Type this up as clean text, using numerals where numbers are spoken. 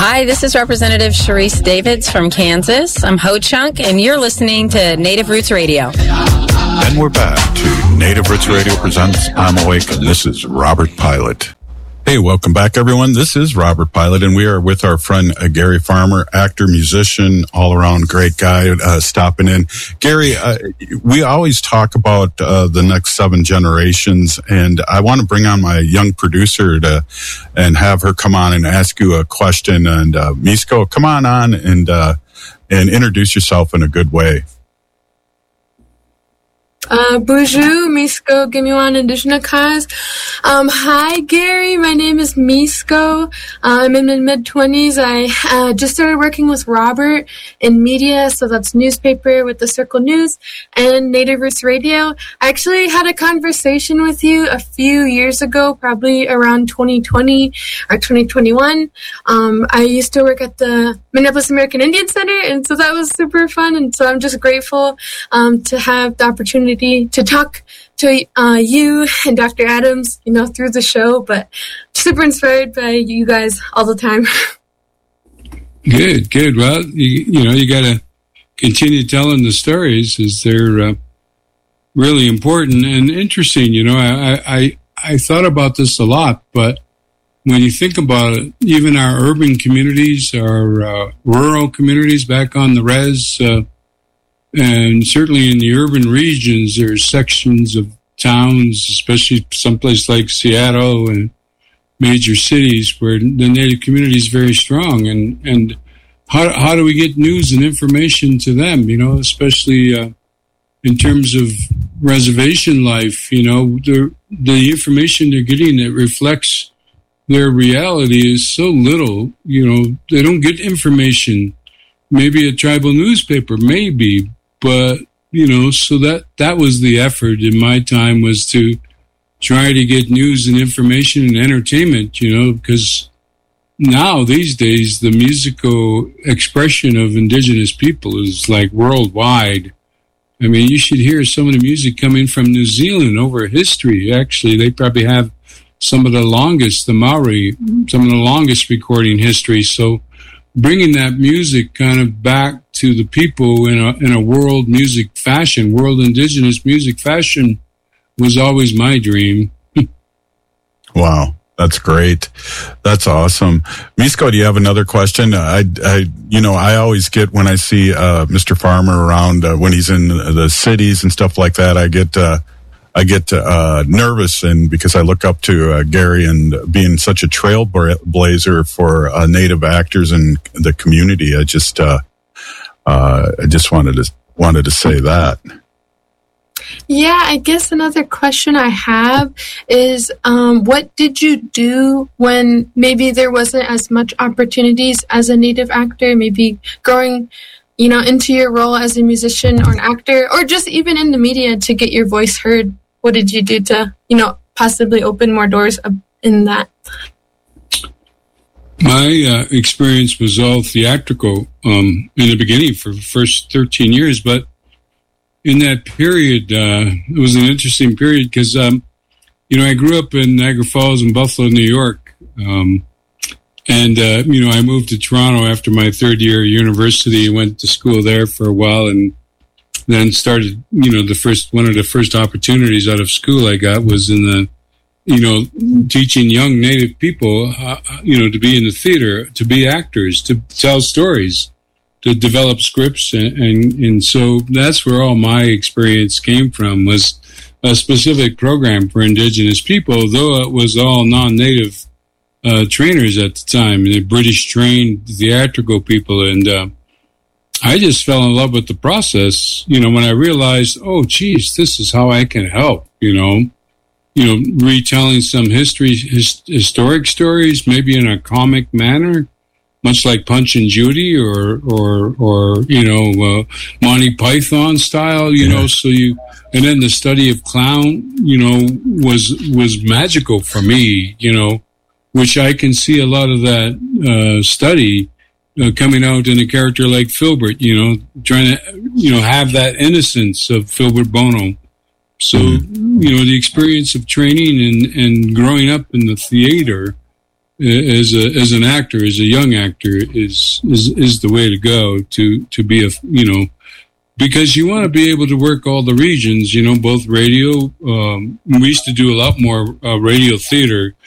Hi, this is Representative Sharice Davids from Kansas. I'm Ho Chunk, and you're listening to Native Roots Radio. And we're back to Native Roots Radio presents I'm Awake, and this is Robert Pilot. Hey, welcome back, everyone. This is Robert Pilot, and we are with our friend Gary Farmer, actor, musician, all-around great guy, stopping in. Gary, we always talk about the next 7 generations, and I want to bring on my young producer and have her come on and ask you a question. And Misko, come on and introduce yourself in a good way. Bonjour, Misko Gimiwan Indigenous. Hi, Gary. My name is Misko. I'm in my mid-20s. I just started working with Robert in media, so that's newspaper with the Circle News and Native Roots Radio. I actually had a conversation with you a few years ago, probably around 2020 or 2021. I used to work at the Minneapolis American Indian Center, and so that was super fun. And so I'm just grateful to have the opportunity to talk to you and Dr. Adams, through the show, but super inspired by you guys all the time. Good. Well, you got to continue telling the stories as they're really important and interesting. I thought about this a lot, but when you think about it, even our urban communities, our rural communities back on the res, and certainly in the urban regions, there's sections of towns, especially someplace like Seattle and major cities, where the Native community is very strong. And how do we get news and information to them, especially in terms of reservation life? The information they're getting that reflects their reality is so little. They don't get information. Maybe a tribal newspaper, maybe. But, so that was the effort in my time, was to try to get news and information and entertainment, because now these days the musical expression of Indigenous people is like worldwide. I mean, you should hear some of the music coming from New Zealand over history. Actually, they probably have some of the longest, the Maori, some of the longest recording history. So bringing that music kind of back to the people in a world music fashion, world Indigenous music fashion, was always my dream. Wow, that's great. That's awesome. Misko, do you have another question? I always get, when I see Mr. Farmer around when he's in the cities and stuff like that, I get nervous, and because I look up to Gary and being such a trailblazer for Native actors and the community. I just wanted to say that. Yeah, I guess another question I have is, what did you do when maybe there wasn't as much opportunities as a Native actor, maybe growing, into your role as a musician or an actor, or just even in the media to get your voice heard? What did you do to, possibly open more doors in that? My experience was all theatrical in the beginning for the first 13 years, but in that period, it was an interesting period because, I grew up in Niagara Falls and Buffalo, New York, and I moved to Toronto after my third year of university, went to school there for a while, and then started, one of the first opportunities out of school I got was in the, teaching young Native people, to be in the theater, to be actors, to tell stories, to develop scripts. And so that's where all my experience came from, was a specific program for Indigenous people, though it was all non-Native trainers at the time, and the British trained theatrical people. And I just fell in love with the process, when I realized, oh, geez, this is how I can help, retelling some historic stories, maybe in a comic manner, much like Punch and Judy or Monty Python style, and then the study of clown, was magical for me, which I can see a lot of that study coming out in a character like Filbert, trying to, have that innocence of Filbert Bono. So, the experience of training and growing up in the theater as an actor, as a young actor, is the way to go to be because you want to be able to work all the regions, both radio. We used to do a lot more radio theater